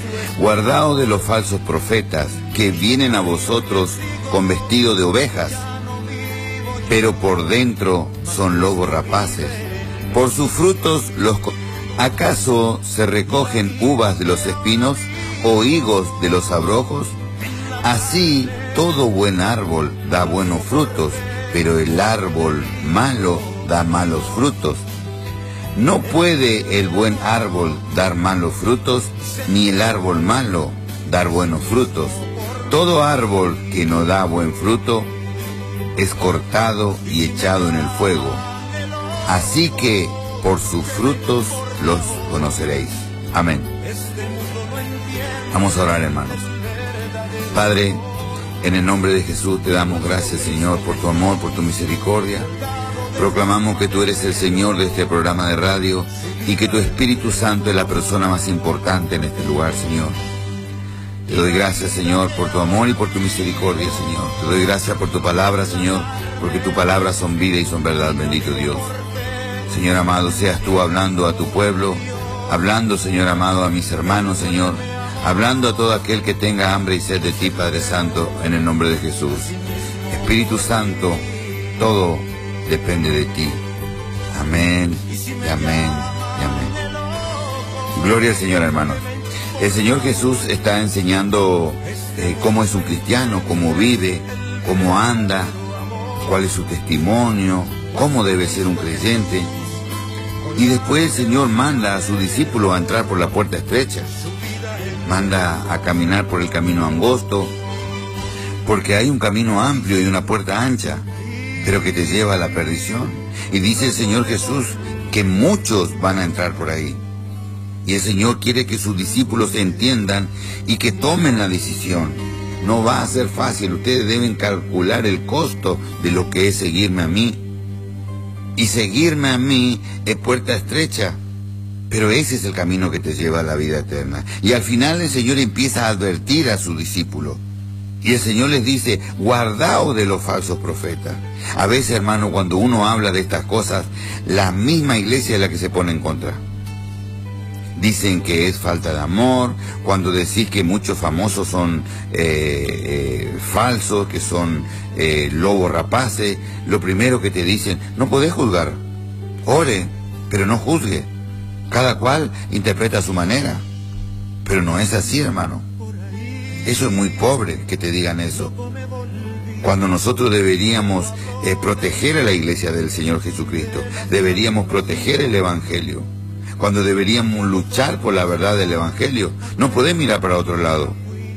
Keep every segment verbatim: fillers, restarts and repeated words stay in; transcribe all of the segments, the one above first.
Guardaos de los falsos profetas que vienen a vosotros con vestido de ovejas, pero por dentro son lobos rapaces. Por sus frutos los... ¿Acaso se recogen uvas de los espinos o higos de los abrojos? Así todo buen árbol da buenos frutos, pero el árbol malo da malos frutos. No puede el buen árbol dar malos frutos, ni el árbol malo dar buenos frutos. Todo árbol que no da buen fruto es cortado y echado en el fuego. Así que por sus frutos los conoceréis. Amén. Vamos a orar, hermanos. Padre, en el nombre de Jesús te damos gracias, Señor, por tu amor, por tu misericordia. Proclamamos que tú eres el Señor de este programa de radio y que tu Espíritu Santo es la persona más importante en este lugar, Señor. Te doy gracias, Señor, por tu amor y por tu misericordia, Señor. Te doy gracias por tu palabra, Señor, porque tu palabra son vida y son verdad, bendito Dios. Señor amado, seas tú hablando a tu pueblo, hablando, Señor amado, a mis hermanos, Señor, hablando a todo aquel que tenga hambre y sed de ti, Padre Santo, en el nombre de Jesús. Espíritu Santo, todo depende de ti. Amén, y amén, y amén. Gloria al Señor, hermanos. El Señor Jesús está enseñando eh, cómo es un cristiano, cómo vive, cómo anda, cuál es su testimonio, cómo debe ser un creyente. Y después el Señor manda a sus discípulos a entrar por la puerta estrecha. Manda a caminar por el camino angosto, porque hay un camino amplio y una puerta ancha, pero que te lleva a la perdición. Y dice el Señor Jesús que muchos van a entrar por ahí. Y el Señor quiere que sus discípulos entiendan y que tomen la decisión. No va a ser fácil. Ustedes deben calcular el costo de lo que es seguirme a mí. Y seguirme a mí es puerta estrecha, pero ese es el camino que te lleva a la vida eterna. Y al final el Señor empieza a advertir a sus discípulos. Y el Señor les dice, guardaos de los falsos profetas. A veces, hermano, cuando uno habla de estas cosas, la misma iglesia es la que se pone en contra. Dicen que es falta de amor, cuando decís que muchos famosos son eh, eh, falsos, que son eh, lobos rapaces, lo primero que te dicen, no podés juzgar, ore, pero no juzgue. Cada cual interpreta a su manera, pero no es así, hermano. Eso es muy pobre que te digan eso. Cuando nosotros deberíamos eh, proteger a la iglesia del Señor Jesucristo, deberíamos proteger el Evangelio. Cuando deberíamos luchar por la verdad del Evangelio, no podés mirar para otro lado.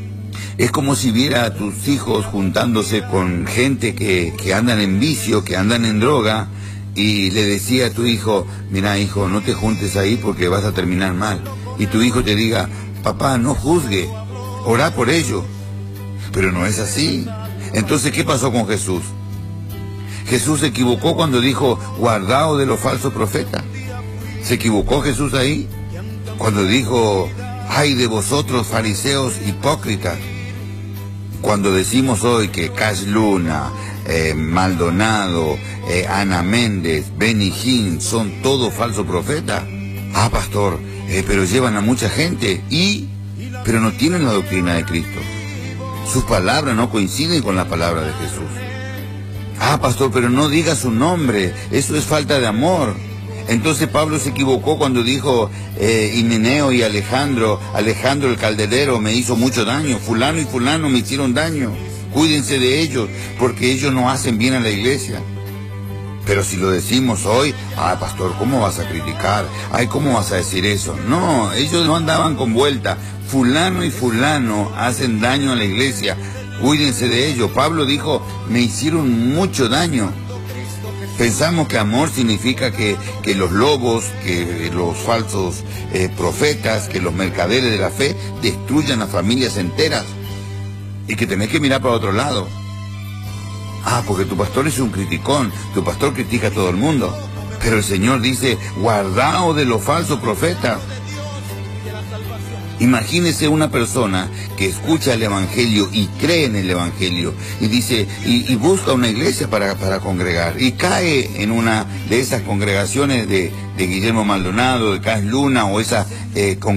Es como si viera a tus hijos juntándose con gente que, que andan en vicio, que andan en droga, y le decía a tu hijo, mira hijo, no te juntes ahí porque vas a terminar mal. Y tu hijo te diga, papá, no juzgue, orá por ello. Pero no es así. Entonces, ¿qué pasó con Jesús? Jesús se equivocó cuando dijo, guardaos de los falsos profetas. ¿Se equivocó Jesús ahí? Cuando dijo, ay de vosotros fariseos hipócritas. Cuando decimos hoy que Cash Luna, eh, Maldonado, eh, Ana Méndez, Benny Hinn son todos falsos profetas. Ah, pastor, eh, pero llevan a mucha gente y, pero no tienen la doctrina de Cristo. Sus palabras no coinciden con la palabra de Jesús. Ah, pastor, pero no diga su nombre, eso es falta de amor. Entonces Pablo se equivocó cuando dijo, eh, Himeneo y Alejandro, Alejandro el calderero me hizo mucho daño, fulano y fulano me hicieron daño, cuídense de ellos, porque ellos no hacen bien a la iglesia. Pero si lo decimos hoy, ah, pastor, ¿cómo vas a criticar? Ay, ¿cómo vas a decir eso? No, ellos no andaban con vuelta, fulano y fulano hacen daño a la iglesia, cuídense de ellos. Pablo dijo, me hicieron mucho daño. Pensamos que amor significa que, que los lobos, que los falsos eh, profetas, que los mercaderes de la fe destruyan a familias enteras y que tenés que mirar para otro lado. Ah, porque tu pastor es un criticón, tu pastor critica a todo el mundo, pero el Señor dice, guardaos de los falsos profetas. Imagínese una persona que escucha el Evangelio y cree en el Evangelio y dice y, y busca una iglesia para, para congregar y cae en una de esas congregaciones de, de Guillermo Maldonado, de Cash Luna o esas eh,